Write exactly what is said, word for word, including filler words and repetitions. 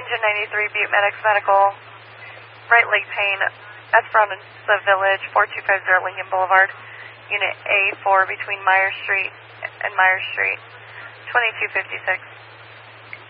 Engine ninety-three, Butte Medics Medical, right leg pain, Esperanza Village, four two five zero Lincoln Boulevard, Unit A four between Myers Street and Myers Street, twenty-two fifty-six.